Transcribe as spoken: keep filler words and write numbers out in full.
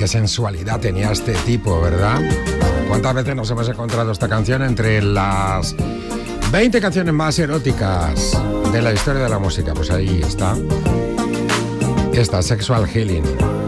qué sensualidad tenía este tipo, ¿verdad? ¿Cuántas veces nos hemos encontrado esta canción entre las veinte canciones más eróticas de la historia de la música? Pues ahí está. Esta, Sexual Healing.